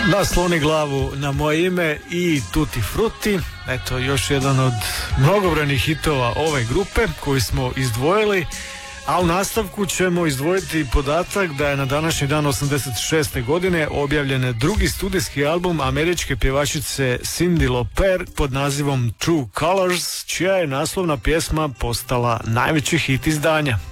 Nasloni glavu na moje ime i Tutti Frutti. Eto, još jedan od mnogobrojnih hitova ove grupe koji smo izdvojili. A u nastavku ćemo izdvojiti podatak da je na današnji dan 86. godine objavljen drugi studijski album američke pjevačice Cyndi Lauper pod nazivom True Colors, čija je naslovna pjesma postala najveći hit izdanja.